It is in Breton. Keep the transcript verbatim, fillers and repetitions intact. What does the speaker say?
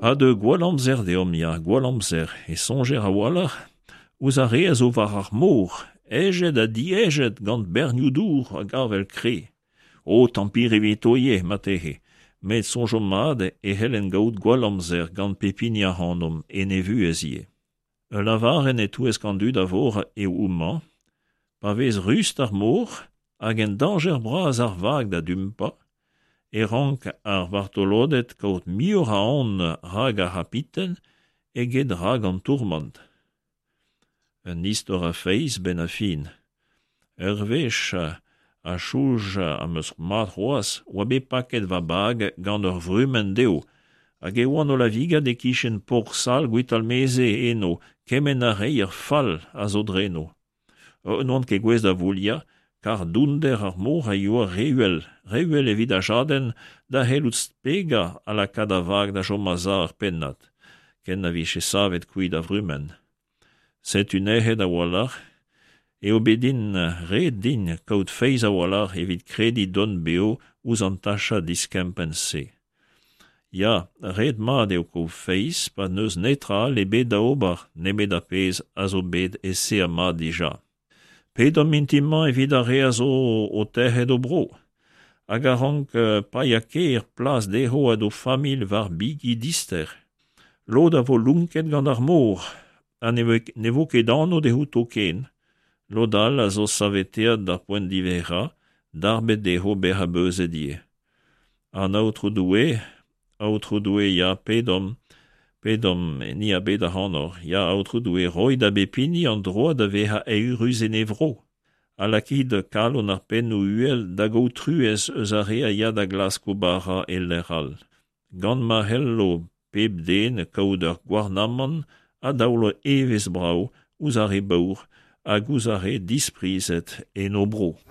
Ha de gwalamzer deom ya gwalamzer e songer a walar, ouz a re a zo war ar mor, ejet a diejet gant bernioù-dour a garvel kre. O, tampi revitoye, matehe, met sonjom mad e helen gaout gwalamzer gant pepini a hanom e ne vuezie. E lavaren e touez kandu da vor e ouman, pa vez rust ar mor, hag en danger braz ar vag da dumpa, e rank ar vartolodet kaout miur a an rag a hapiten e get rag an tourmant. Un istor a feiz ben a fin. Ur vech a chouj am eus mat roaz oa be paket va bag gant ur vrumen deo, hag e oan o la vigad e kichen porsal gwit al meze eno, kemen a rei ar fall a zo dreno. Un oan ke gwez da voulia, kar dounder ar mor a yo reuel, reuel evit a jaden da helout spega a la kada vag da jomaza ar pennat, ken a viche savet kuit a vrumen. Set un ehet a walar, e obedin red din kaout feiz a walar evit kredi don beo ouz an tacha diskempen se. Ya, red mat eo ko feiz pa neus netra le bet da obar ne bet a pez a zo bet e se a mat dija. Pedom mintimman evit a re a zo o terret o bro, hag a rank pa ya ker plas deho a do famil var bigi dister. Lod a vo lunket gant ar mor, a ne vo ket anno deho token, lodal a zo saveteat d'ar poent divera, d'arbet deho ber a beuze die. An aotrou doue, aotrou doue ya pedom, pedom ni a bet a hanor, ya aotrou doue roi da bepini an droa da veha eurus en evro. A lakid kalon ar pen o uel da go truez eus a rea ya da glas kobara el leral. Gant ma hello pep den kaout ur gwarnamman a daoulo evez brao ouz a re baour hag ouz a re disprizet en o bro.